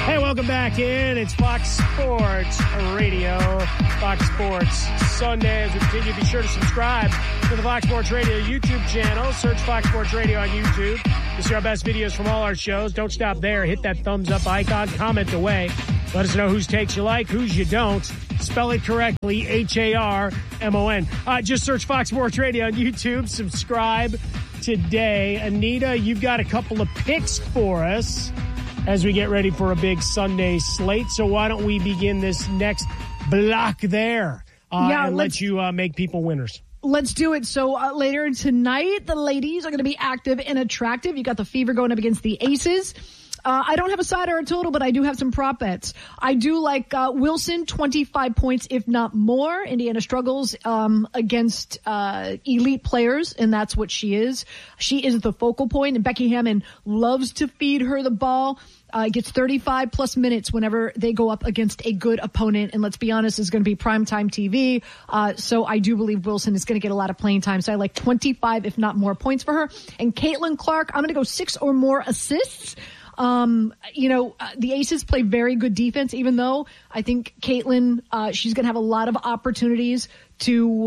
Hey, welcome back in. It's Fox Sports Radio, Fox Sports Sunday. As we continue, be sure to subscribe to the Fox Sports Radio YouTube channel. Search Fox Sports Radio on YouTube to see our best videos from all our shows. Don't stop there. Hit that thumbs up icon. Comment away. Let us know whose takes you like, whose you don't. Spell it correctly, Harmon. Just search Fox Sports Radio on YouTube. Subscribe today. Anita, you've got a couple of picks for us as we get ready for a big Sunday slate. So why don't we begin this next block there and let you make people winners. Let's do it. So later tonight, the ladies are going to be active and attractive. You got the Fever going up against the Aces. I don't have a side or a total, but I do have some prop bets. I do like Wilson, 25 points, if not more. Indiana struggles against elite players, and that's what she is. She is the focal point, and Becky Hammon loves to feed her the ball. Gets 35-plus minutes whenever they go up against a good opponent, and let's be honest, it's going to be primetime TV. So I do believe Wilson is going to get a lot of playing time. So I like 25, if not more, points for her. And Caitlin Clark, I'm going to go 6 or more assists. The Aces play very good defense, even though I think Caitlin, she's going to have a lot of opportunities to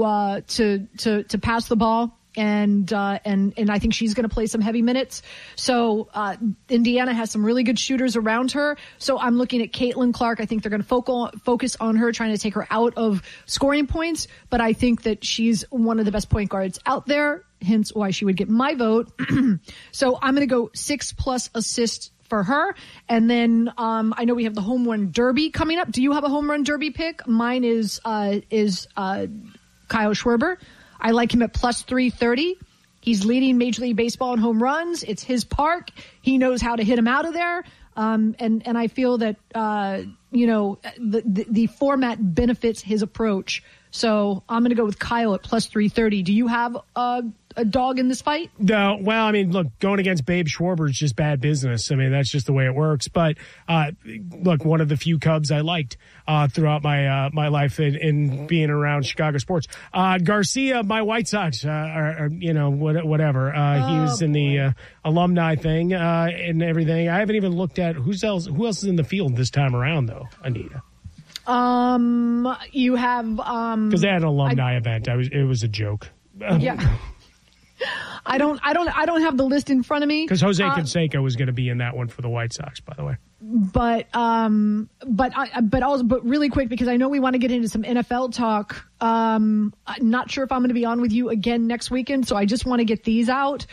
pass the ball. And I think she's going to play some heavy minutes. So, Indiana has some really good shooters around her. So I'm looking at Caitlin Clark. I think they're going to focus on her, trying to take her out of scoring points. But I think that she's one of the best point guards out there, hence why she would get my vote. So I'm going to go 6+ assists for her. And then, I know we have the home run derby coming up. Do you have a home run derby pick? Mine is Kyle Schwarber. I like him at plus 330. He's leading Major League Baseball in home runs. It's his park. He knows how to hit him out of there. And I feel that, the format benefits his approach. So I'm going to go with Kyle at plus 330. Do you have a dog in this fight? No. Well, I mean, look, going against Babe Schwarber is just bad business. I mean, that's just the way it works. But look, one of the few Cubs I liked throughout my life in being around Chicago sports. Garcia, my White Sox, whatever. He was in the alumni thing and everything. I haven't even looked at who else is in the field this time around, though, Anita. You have because they had an alumni event. It was a joke. Yeah. I don't have the list in front of me. Because Jose Canseco was going to be in that one for the White Sox, by the way. But really quick, because I know we want to get into some NFL talk. I'm not sure if I'm going to be on with you again next weekend, so I just want to get these out.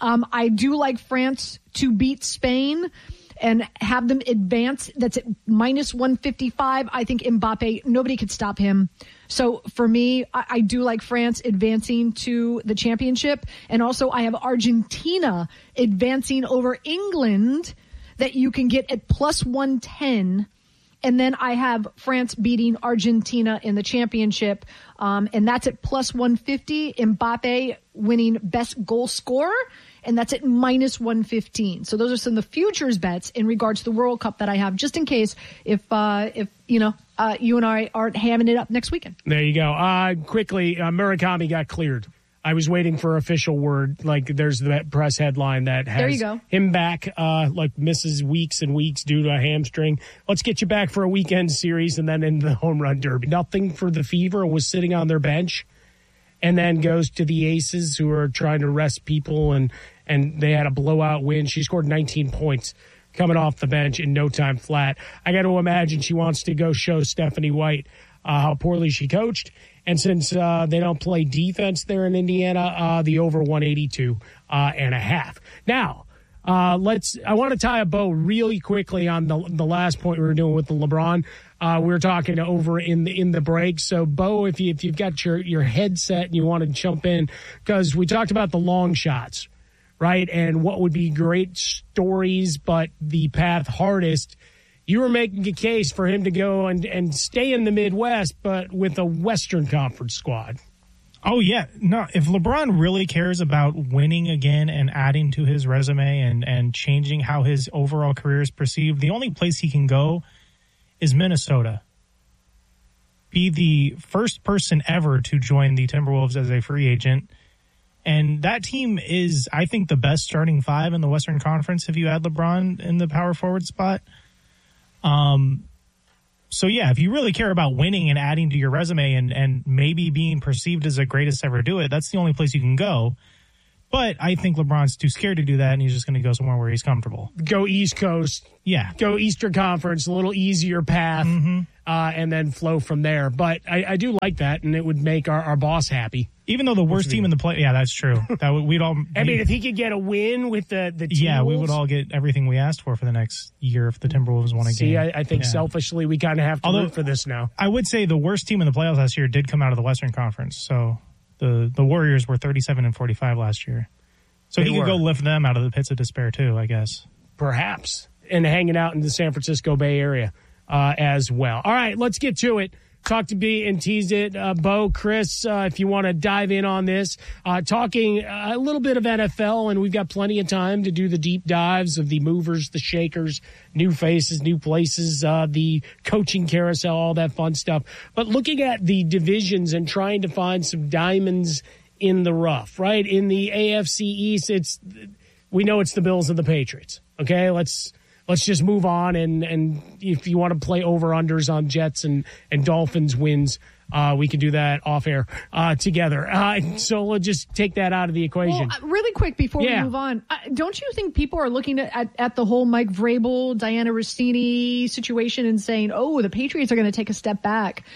I do like France to beat Spain and have them advance. That's at minus 155. I think Mbappe, nobody could stop him. So for me, I do like France advancing to the championship. And also I have Argentina advancing over England that you can get at plus 110. And then I have France beating Argentina in the championship. And that's at plus 150. Mbappe winning best goal scorer. And that's at minus 115. So those are some of the futures bets in regards to the World Cup that I have, just in case if you and I aren't hamming it up next weekend. There you go. Quickly, Murakami got cleared. I was waiting for official word. Like, there's the press headline that has him back, misses weeks and weeks due to a hamstring. Let's get you back for a weekend series and then in the home run derby. Nothing for the Fever, was sitting on their bench, and then goes to the Aces, who are trying to rest people, and they had a blowout win. She scored 19 points coming off the bench in no time flat. I got to imagine she wants to go show Stephanie White how poorly she coached. And since they don't play defense there in Indiana, the over 182 and a half. Now, I want to tie a bow really quickly on the last point we were doing with the LeBron. We were talking over in the break. So, Bo, if you've got your headset and you want to jump in, because we talked about the long shots, right? And what would be great stories, but the path hardest. You were making a case for him to go and stay in the Midwest, but with a Western Conference squad. Oh, yeah. No, if LeBron really cares about winning again and adding to his resume and changing how his overall career is perceived, the only place he can go is Minnesota. Be the first person ever to join the Timberwolves as a free agent. And that team is, I think, the best starting five in the Western Conference if you add LeBron in the power forward spot. So, yeah, if you really care about winning and adding to your resume and maybe being perceived as the greatest to ever do it, that's the only place you can go. But I think LeBron's too scared to do that, and he's just going to go somewhere where he's comfortable. Go East Coast. Yeah. Go Eastern Conference, a little easier path, and then flow from there. But I do like that, and it would make our boss happy. Even though the worst team in the play, yeah, that's true. We'd all. I mean, if he could get a win with the T-Wolves, yeah, we would all get everything we asked for the next year if the Timberwolves won a game. I think selfishly we kind of have to root for this now. I would say the worst team in the playoffs last year did come out of the Western Conference. So the Warriors were 37-45 last year. So he could go lift them out of the pits of despair too, I guess. Perhaps, and hanging out in the San Francisco Bay Area as well. All right, let's get to it. Talk to B and tease it. Bo, Chris, if you want to dive in on this, talking a little bit of NFL, and we've got plenty of time to do the deep dives of the movers, the shakers, new faces, new places, the coaching carousel, all that fun stuff. But looking at the divisions and trying to find some diamonds in the rough, right? In the AFC East, we know it's the Bills and the Patriots. Okay, let's just move on, and if you want to play over-unders on Jets and Dolphins wins, we can do that off-air together. So we'll just take that out of the equation. Well, really quick before we move on, don't you think people are looking at the whole Mike Vrabel, Diana Rossini situation and saying, oh, the Patriots are going to take a step back?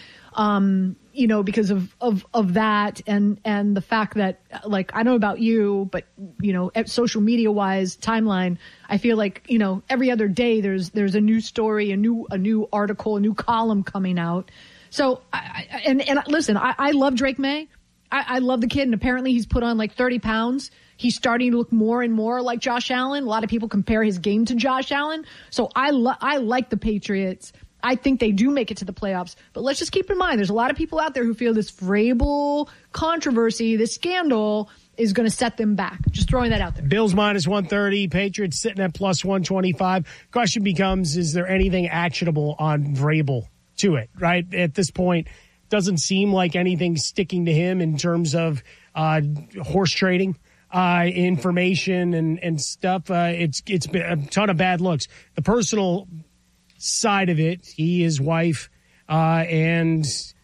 Because of that and the fact that, like, I don't know about you, but, social media wise, timeline, I feel like, every other day there's a new story, a new article, a new column coming out. So, listen, I love Drake May. I love the kid, and apparently he's put on like 30 pounds. He's starting to look more and more like Josh Allen. A lot of people compare his game to Josh Allen. So I like the Patriots. I think they do make it to the playoffs. But let's just keep in mind, there's a lot of people out there who feel this Vrabel controversy, this scandal, is going to set them back. Just throwing that out there. Bills minus 130, Patriots sitting at plus 125. Question becomes, is there anything actionable on Vrabel to it, right? At this point, doesn't seem like anything's sticking to him in terms of horse trading. Information and stuff. It's been a ton of bad looks. The personal side of it, his wife, and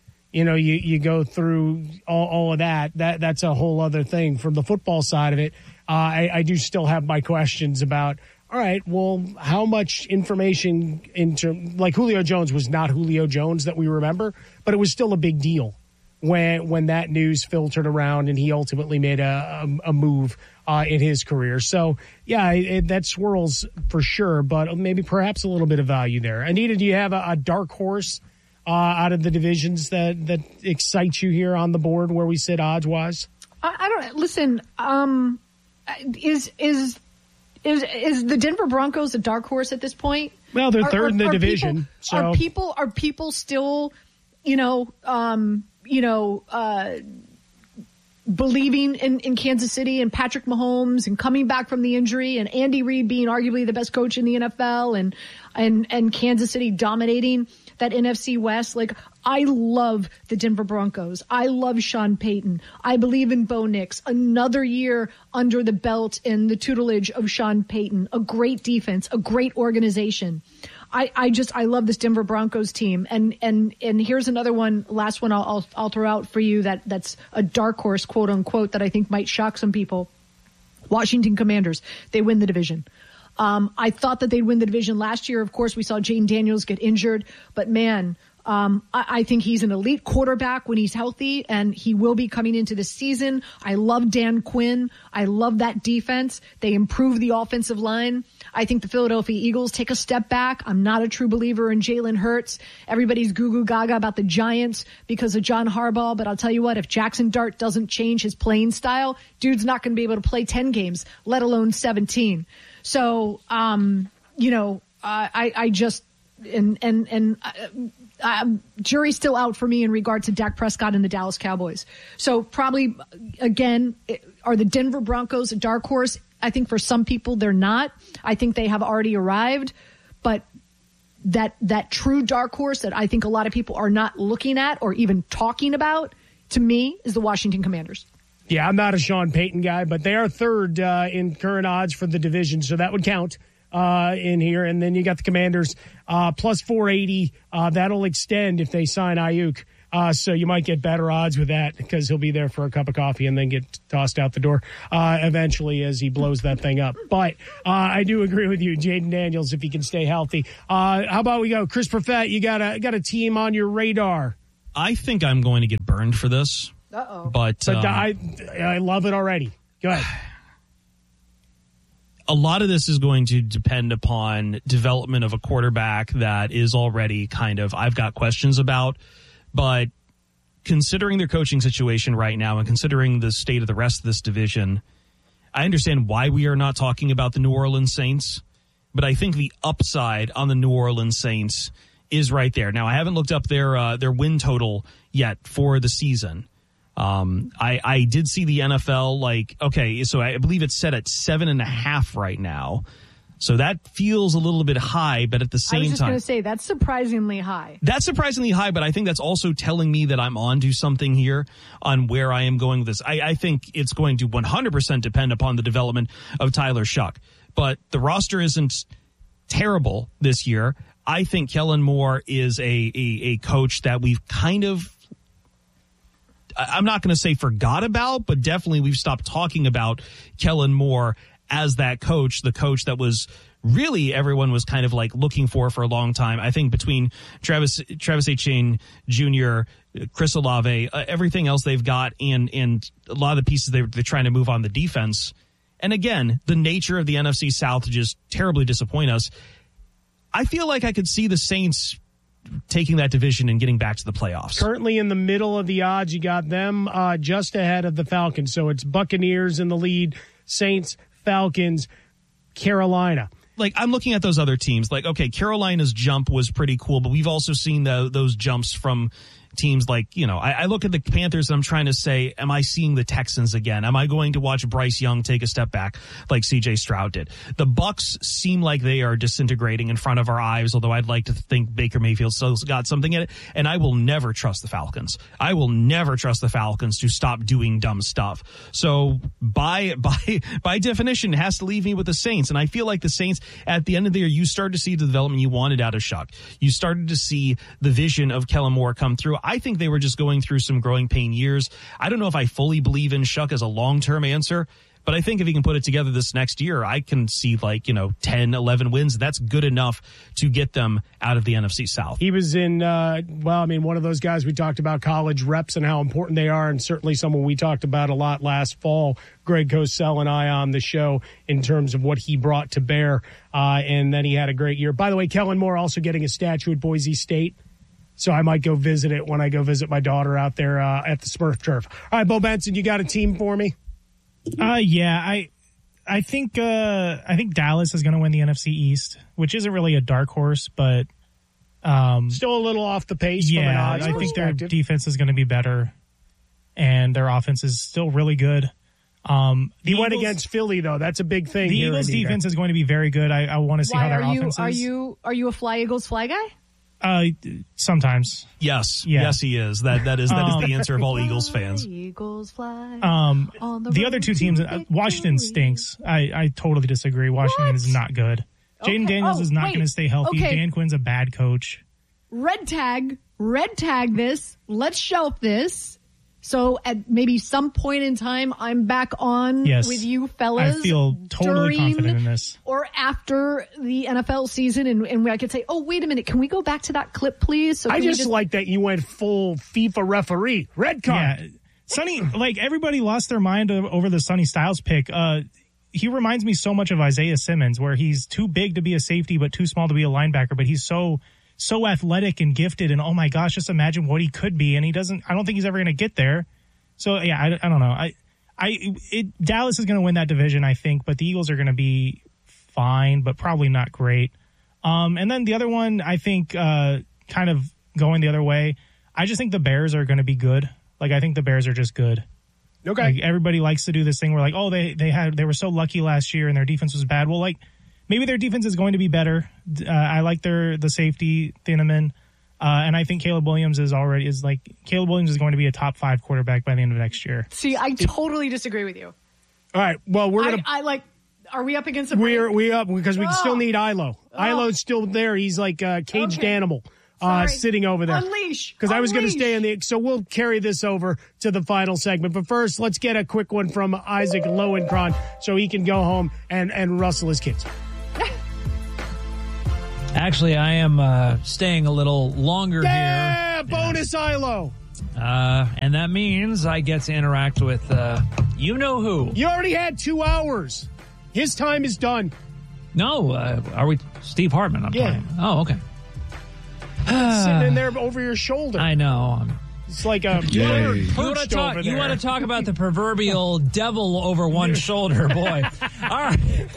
you go through all of that's a whole other thing. From the football side of it, I do still have my questions about, all right, well, how much information like Julio Jones was not Julio Jones that we remember, but it was still a big deal when that news filtered around and he ultimately made a move in his career. So, yeah, that swirls for sure, but maybe perhaps a little bit of value there. Anita, do you have a dark horse out of the divisions that excites you here on the board where we sit odds-wise? I don't – listen, is the Denver Broncos a dark horse at this point? Well, they're third in the division. Are people still, believing in Kansas City and Patrick Mahomes and coming back from the injury and Andy Reid being arguably the best coach in the NFL and Kansas City dominating that NFC West? Like, I love the Denver Broncos. I love Sean Payton. I believe in Bo Nix. Another year under the belt in the tutelage of Sean Payton. A great defense, a great organization. I love this Denver Broncos team. And here's another one, last one I'll throw out for you that's a dark horse, quote unquote, that I think might shock some people. Washington Commanders. They win the division. I thought that they'd win the division last year. Of course, we saw Jane Daniels get injured, but man, I think he's an elite quarterback when he's healthy, and he will be coming into this season. I love Dan Quinn. I love that defense. They improve the offensive line. I think the Philadelphia Eagles take a step back. I'm not a true believer in Jalen Hurts. Everybody's goo-goo gaga about the Giants because of John Harbaugh, but I'll tell you what, if Jackson Dart doesn't change his playing style, dude's not going to be able to play 10 games, let alone 17. So, I just, jury's still out for me in regard to Dak Prescott and the Dallas Cowboys. So probably, again, are the Denver Broncos a dark horse? I think for some people they're not. I think they have already arrived. But that true dark horse that I think a lot of people are not looking at or even talking about, to me, is the Washington Commanders. Yeah, I'm not a Sean Payton guy, but they are third in current odds for the division, so that would count. in here. And then you got the Commanders plus 480. That'll extend if they sign Ayuk. So you might get better odds with that because he'll be there for a cup of coffee and then get tossed out the door eventually as he blows that thing up. But I do agree with you, Jaden Daniels, if he can stay healthy. How about we go? Chris Perfett, you got a team on your radar. I think I'm going to get burned for this. Uh-oh. But I love it already. Go ahead. A lot of this is going to depend upon development of a quarterback that is already I've got questions about. But considering their coaching situation right now and considering the state of the rest of this division, I understand why we are not talking about the New Orleans Saints. But I think the upside on the New Orleans Saints is right there. Now, I haven't looked up their win total yet for the season. I did see the NFL, so I believe it's set at 7.5 right now. So that feels a little bit high, but at the same time, I was just going to say that's surprisingly high. That's surprisingly high, but I think that's also telling me that I'm onto something here on where I am going with this. I think it's going to 100% depend upon the development of Tyler Shuck, but the roster isn't terrible this year. I think Kellen Moore is a coach that we've I'm not going to say forgot about, but definitely we've stopped talking about Kellen Moore as that coach, the coach that was really everyone was looking for a long time. I think between Travis Etienne Jr., Chris Olave, everything else they've got, and a lot of the pieces they're trying to move on the defense. And again, the nature of the NFC South just terribly disappoint us. I feel like I could see the Saints taking that division and getting back to the playoffs. Currently in the middle of the odds, you got them just ahead of the Falcons. So it's Buccaneers in the lead, Saints, Falcons, Carolina. I'm looking at those other teams. Carolina's jump was pretty cool, but we've also seen those jumps from teams I look at the Panthers and I'm trying to say, am I seeing the Texans again? Am I going to watch Bryce Young take a step back like CJ Stroud did? The Bucs seem like they are disintegrating in front of our eyes, although I'd like to think Baker Mayfield still got something in it. And I will never trust the Falcons. I will never trust the Falcons to stop doing dumb stuff. So by definition, it has to leave me with the Saints. And I feel like the Saints, at the end of the year, you started to see the development you wanted out of Shuck. You started to see the vision of Kellen Moore come through. I think they were just going through some growing pain years. I don't know if I fully believe in Shuck as a long-term answer, but I think if he can put it together this next year, I can see 10, 11 wins. That's good enough to get them out of the NFC South. He was in, one of those guys we talked about, college reps and how important they are, and certainly someone we talked about a lot last fall, Greg Cosell and I on the show, in terms of what he brought to bear, and then he had a great year. By the way, Kellen Moore also getting a statue at Boise State. So I might go visit it when I go visit my daughter out there at the Smurf Turf. All right, Bo Benson, you got a team for me? Yeah, I think Dallas is going to win the NFC East, which isn't really a dark horse, but still a little off the pace. Yeah, from an odds I think their defense is going to be better, and their offense is still really good. He went against Philly, though. That's a big thing. The Eagles' defense is going to be very good. I want to see how their offense is. Are you a Fly Eagles fly guy? Sometimes. Yes. Yeah. Yes, he is. That is the answer of all Eagles fans. Eagles fly. The other two teams, Washington stinks. I totally disagree. Washington is not good. Okay. Jaden Daniels is not going to stay healthy. Okay. Dan Quinn's a bad coach. Red tag this. Let's shelf this. So at maybe some point in time, I'm back on with you fellas. I feel totally confident in this. Or after the NFL season, and I could say, oh, wait a minute, can we go back to that clip, please? So I just like that you went full FIFA referee. Red card. Yeah. Sonny, everybody lost their mind over the Sonny Styles pick. He reminds me so much of Isaiah Simmons, where he's too big to be a safety but too small to be a linebacker, but he's so athletic and gifted, and oh my gosh, just imagine what he could be, and I don't think he's ever going to get there. So yeah, I don't know. Dallas is going to win that division, I think, but the Eagles are going to be fine, but probably not great. And then the other one, I think, kind of going the other way, I just think the Bears are going to be good. I think the Bears are just good. Okay. Everybody likes to do this thing where they were so lucky last year and their defense was bad. Well, maybe their defense is going to be better. I like the safety, Thieneman. And I think Caleb Williams is going to be a top 5 quarterback by the end of next year. See, I totally disagree with you. All right. Well, we're going to. Are we up against a We up because we still need Ilo. Ilo's still there. He's like a caged animal. Sitting over there. Unleash. Because I was going to stay so we'll carry this over to the final segment. But first, let's get a quick one from Isaac Lowenkron so he can go home and rustle his kids. Actually, I am staying a little longer here. Yeah, bonus Ilo. And that means I get to interact with you-know-who. You already had 2 hours. His time is done. No, are we Steve Hartman? I'm talking. Oh, okay. Sitting in there over your shoulder. I know. It's like a you want to talk about the proverbial devil over one shoulder, boy. All right.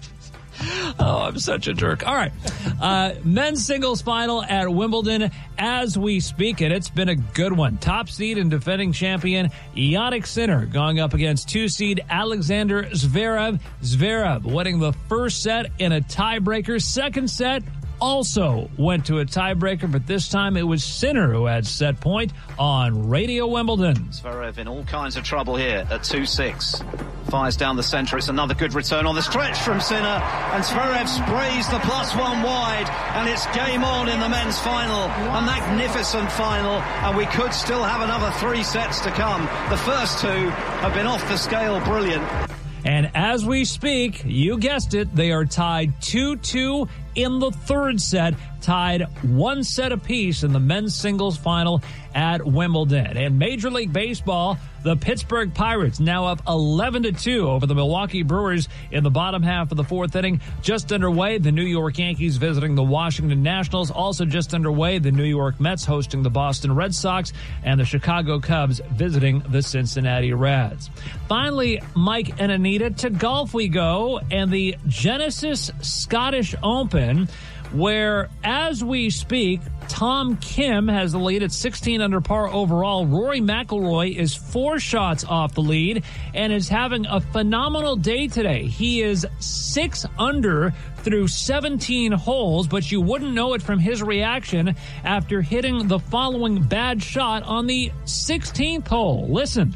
Oh, I'm such a jerk. All right. Men's singles final at Wimbledon as we speak, and it's been a good one. Top seed and defending champion Jannik Sinner going up against 2-seed Alexander Zverev. Zverev winning the first set in a tiebreaker. Second set also went to a tiebreaker, but this time it was Sinner who had set point on Radio Wimbledon. Zverev in all kinds of trouble here at 2-6. Fires down the centre. It's another good return on the stretch from Sinner, and Zverev sprays the +1 wide, and it's game on in the men's final. A magnificent final, and we could still have another 3 sets to come. The first 2 have been off the scale brilliant. And as we speak, you guessed it, they are tied 2-2 in the third set, tied 1 set apiece in the men's singles final at Wimbledon. In Major League Baseball, the Pittsburgh Pirates now up 11-2 over the Milwaukee Brewers in the bottom half of the fourth inning. Just underway, the New York Yankees visiting the Washington Nationals. Also just underway, the New York Mets hosting the Boston Red Sox, and the Chicago Cubs visiting the Cincinnati Reds. Finally, Mike and Anita, to golf we go, and the Genesis Scottish Open, where, as we speak, Tom Kim has the lead at 16 under par overall. Rory McIlroy is 4 shots off the lead and is having a phenomenal day today. He is 6 under through 17 holes, but you wouldn't know it from his reaction after hitting the following bad shot on the 16th hole. Listen.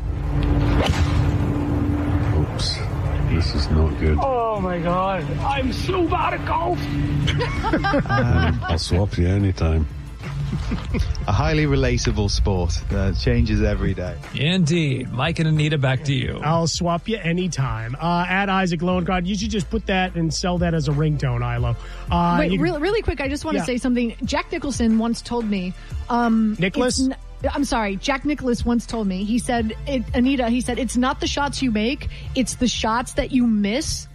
Oops. This is not good. Oh, my God. I'm so bad at golf. I'll swap you anytime. A highly relatable sport that changes every day. Indeed. Mike and Anita, back to you. I'll swap you anytime. At Isaac Lowenkron, you should just put that and sell that as a ringtone, Ilo. Wait, really quick, I just want to say something. Jack Nicholson once told me. Nicholas? I'm sorry. Jack Nicklaus once told me, he said, Anita, he said, it's not the shots you make, it's the shots that you miss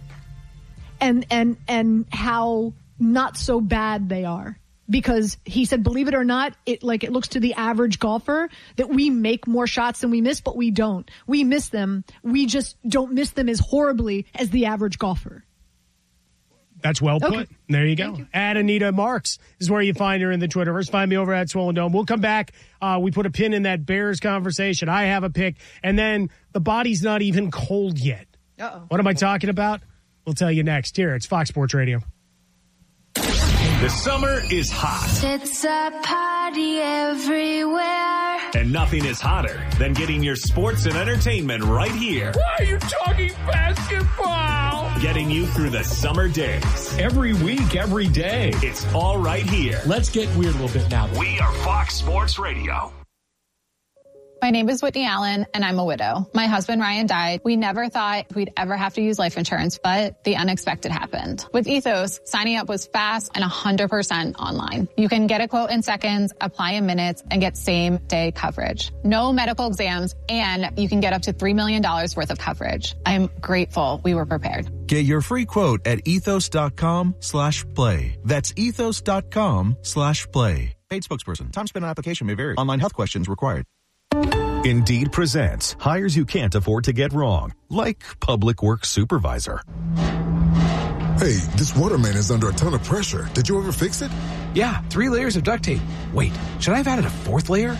and how not so bad they are. Because he said, believe it or not, it looks to the average golfer that we make more shots than we miss, but we don't. We miss them. We just don't miss them as horribly as the average golfer. That's well put. There you go. At Anita Marks is where you find her in the Twitterverse. Find me over at Swollen Dome. We'll come back. We put a pin in that Bears conversation. I have a pick. And then the body's not even cold yet. Uh-oh. What am I talking about? We'll tell you next. Here, it's Fox Sports Radio. The summer is hot. It's a party everywhere. And nothing is hotter than getting your sports and entertainment right here. Why are you talking basketball? Getting you through the summer days. Every week, every day. It's all right here. Let's get weird a little bit now. We are Fox Sports Radio. My name is Whitney Allen, and I'm a widow. My husband, Ryan, died. We never thought we'd ever have to use life insurance, but the unexpected happened. With Ethos, signing up was fast and 100% online. You can get a quote in seconds, apply in minutes, and get same-day coverage. No medical exams, and you can get up to $3 million worth of coverage. I'm grateful we were prepared. Get your free quote at ethos.com/play. That's ethos.com/play. Paid spokesperson. Time spent on application may vary. Online health questions required. Indeed presents hires you can't afford to get wrong, like public works supervisor. Hey, this waterman is under a ton of pressure. Did you ever fix it? Yeah, 3 layers of duct tape. Wait, should I have added a 4th layer?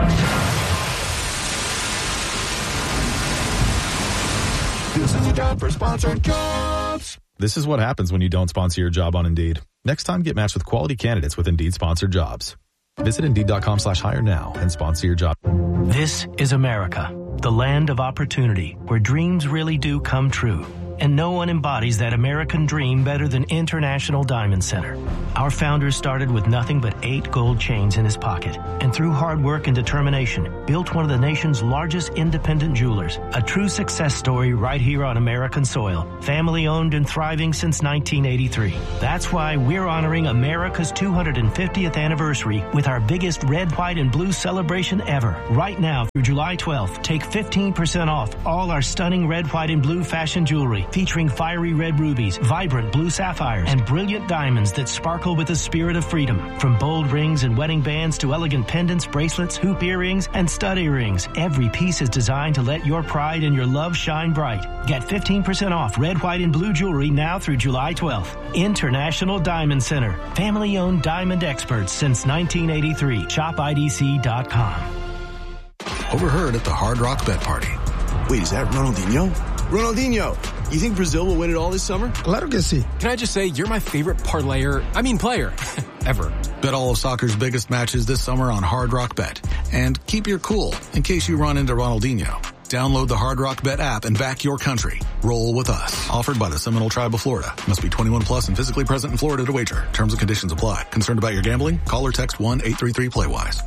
This is a job for sponsored jobs. This is what happens when you don't sponsor your job on Indeed. Next time, get matched with quality candidates with Indeed sponsored jobs. Visit Indeed.com/hire now and sponsor your job. This is America, the land of opportunity, where dreams really do come true. And no one embodies that American dream better than International Diamond Center. Our founder started with nothing but 8 gold chains in his pocket, and through hard work and determination, built one of the nation's largest independent jewelers. A true success story right here on American soil. Family owned and thriving since 1983. That's why we're honoring America's 250th anniversary with our biggest red, white, and blue celebration ever. Right now through July 12th, take 15% off all our stunning red, white, and blue fashion jewelry featuring fiery red rubies, vibrant blue sapphires, and brilliant diamonds that sparkle with the spirit of freedom. From bold rings and wedding bands to elegant pendants, bracelets, hoop earrings, and stud earrings, every piece is designed to let your pride and your love shine bright. Get 15% off red, white, and blue jewelry now through July 12th. International Diamond Center. Family-owned diamond experts since 1983. ShopIDC.com. Overheard at the Hard Rock Bet Party. Wait, is that Ronaldinho? Ronaldinho, you think Brazil will win it all this summer? Claro que sí. Can I just say, you're my favorite player ever. Bet all of soccer's biggest matches this summer on Hard Rock Bet. And keep your cool in case you run into Ronaldinho. Download the Hard Rock Bet app and back your country. Roll with us. Offered by the Seminole Tribe of Florida. Must be 21 plus and physically present in Florida to wager. Terms and conditions apply. Concerned about your gambling? Call or text 1-833-PLAY-WISE.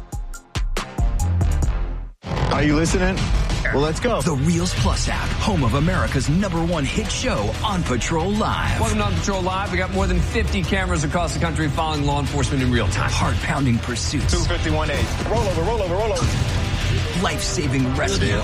Are you listening? Well, let's go. The Reels Plus app, home of America's #1 hit show, On Patrol Live. Welcome to On Patrol Live. We got more than 50 cameras across the country following law enforcement in real time. Heart-pounding pursuits. 251-8. Roll over. Life-saving rescue.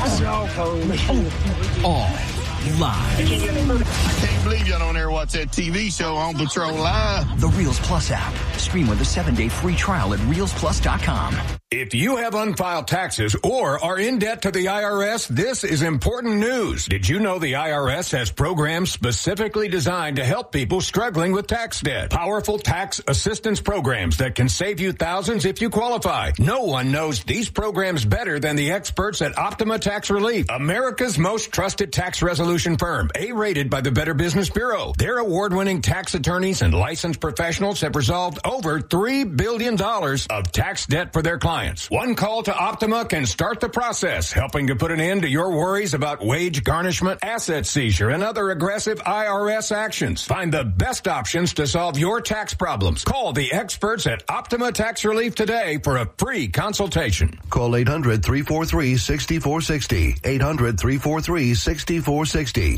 All live. I can't believe y'all don't ever watch that TV show On Patrol Live. The Reels Plus app. Stream with a 7-day free trial at reelsplus.com. If you have unfiled taxes or are in debt to the IRS, this is important news. Did you know the IRS has programs specifically designed to help people struggling with tax debt? Powerful tax assistance programs that can save you thousands if you qualify. No one knows these programs better than the experts at Optima Tax Relief, America's most trusted tax resolution firm, A-rated by the Better Business Bureau. Their award-winning tax attorneys and licensed professionals have resolved over $3 billion of tax debt for their clients. One call to Optima can start the process, helping to put an end to your worries about wage garnishment, asset seizure, and other aggressive IRS actions. Find the best options to solve your tax problems. Call the experts at Optima Tax Relief today for a free consultation. Call 800-343-6460. 800-343-6460.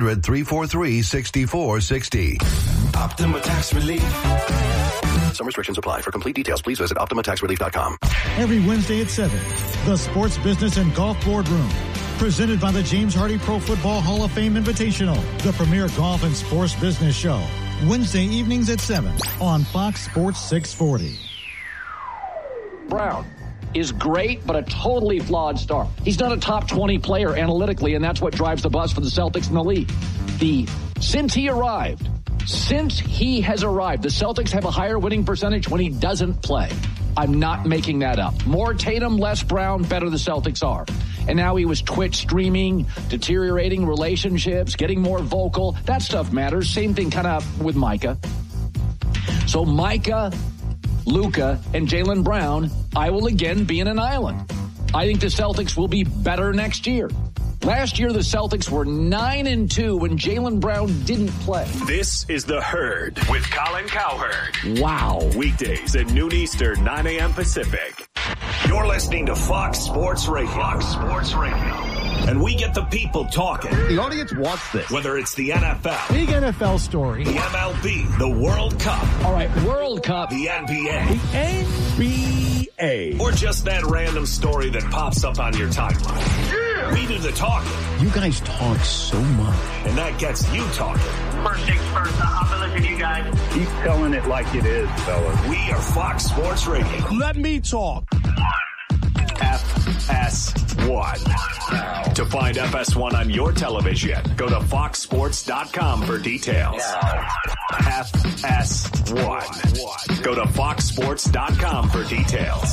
800-343-6460. Optima Tax Relief. Some restrictions apply. For complete details, please visit OptimaTaxRelief.com. Every Wednesday at 7, the Sports Business and Golf Boardroom. Presented by the James Hardy Pro Football Hall of Fame Invitational, the premier golf and sports business show. Wednesday evenings at 7 on Fox Sports 640. Brown is great, but a totally flawed start. He's not a top 20 player analytically, and that's what drives the bus for the Celtics in the league. Since he has arrived, the Celtics have a higher winning percentage when he doesn't play. I'm not making that up. More Tatum, less Brown, better the Celtics are. And now he was Twitch streaming, deteriorating relationships, getting more vocal. That stuff matters. Same thing kind of with Micah. So Micah, Luka, and Jaylen Brown, I will again be in an island. I think the Celtics will be better next year. Last year, the Celtics were 9-2 when Jaylen Brown didn't play. This is The Herd with Colin Cowherd. Wow. Weekdays at noon Eastern, 9 a.m. Pacific. You're listening to Fox Sports Radio. Fox Sports Radio. And we get the people talking. The audience wants this. Whether it's the NFL. Big NFL story. The MLB. The World Cup. All right, World Cup. The NBA. The NBA. Or just that random story that pops up on your timeline. Yeah. We do the talking. You guys talk so much. And that gets you talking. First things first, I'll be listening to you guys. Keep telling it like it is, fellas. We are Fox Sports Radio. Let me talk. FS1. To find FS1 on your television, go to foxsports.com for details. FS1. Go to foxsports.com for details.